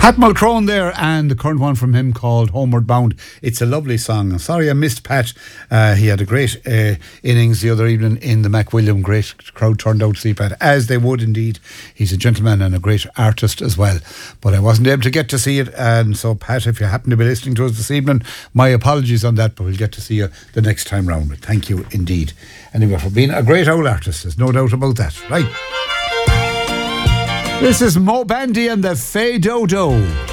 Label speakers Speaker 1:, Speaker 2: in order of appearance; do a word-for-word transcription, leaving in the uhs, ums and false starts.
Speaker 1: Pat Mulcrone there, and the current one from him called Homeward Bound. It's a lovely song. Sorry I missed Pat. Uh, he had a great uh, innings the other evening in the McWilliam. Great crowd turned out to see Pat, as they would indeed. He's a gentleman and a great artist as well. But I wasn't able to get to see it, and so Pat, if you happen to be listening to us this evening, my apologies on that, but we'll get to see you the next time round. Thank you indeed. Anyway, for being a great old artist, there's no doubt about that. Right. This is Mo Bandy and the Fay Dodo.